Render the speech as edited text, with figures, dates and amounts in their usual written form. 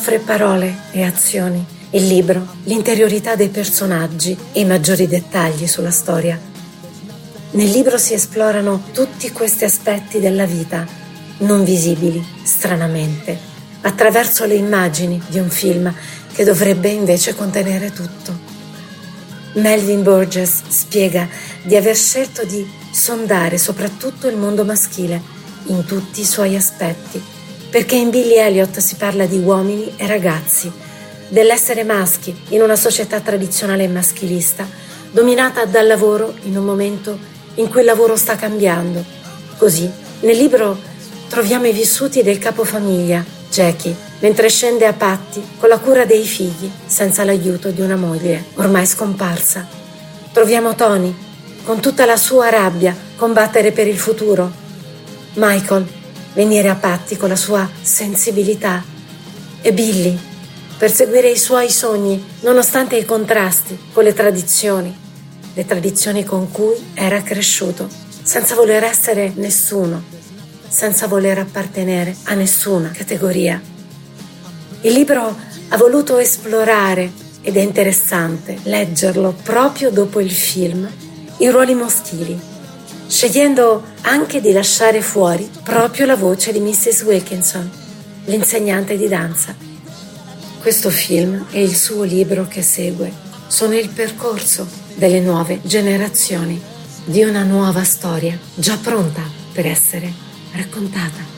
offre parole e azioni, il libro, l'interiorità dei personaggi e i maggiori dettagli sulla storia. Nel libro si esplorano tutti questi aspetti della vita, non visibili, stranamente, attraverso le immagini di un film che dovrebbe invece contenere tutto. Melvin Burgess spiega di aver scelto di sondare soprattutto il mondo maschile in tutti i suoi aspetti, perché in Billy Elliot si parla di uomini e ragazzi, dell'essere maschi in una società tradizionale e maschilista, dominata dal lavoro in un momento in cui il lavoro sta cambiando. Così, nel libro troviamo i vissuti del capofamiglia, Jackie, mentre scende a patti con la cura dei figli, senza l'aiuto di una moglie ormai scomparsa. Troviamo Tony, con tutta la sua rabbia, combattere per il futuro. Michael, venire a patti con la sua sensibilità. E Billy, perseguire i suoi sogni, nonostante i contrasti con le tradizioni con cui era cresciuto, senza voler essere nessuno, senza voler appartenere a nessuna categoria. Il libro ha voluto esplorare, ed è interessante leggerlo proprio dopo il film, i ruoli maschili, scegliendo anche di lasciare fuori proprio la voce di Mrs. Wilkinson, l'insegnante di danza. Questo film e il suo libro che segue sono il percorso delle nuove generazioni, di una nuova storia già pronta per essere raccontata.